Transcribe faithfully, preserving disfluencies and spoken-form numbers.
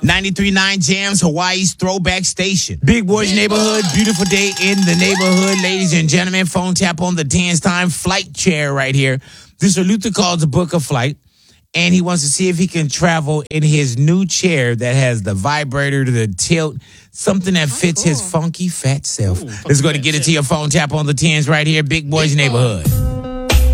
ninety-three point nine Jams, Hawaii's throwback station. Big Boys Neighborhood, beautiful day in the neighborhood. Ladies and gentlemen, phone tap on the dance time flight chair right here. This is Luther calls to book a flight, and he wants to see if he can travel in his new chair that has the vibrator, the tilt, something that fits his funky fat self. Let's go to get it to your phone tap on the tens right here. Big Boys Neighborhood.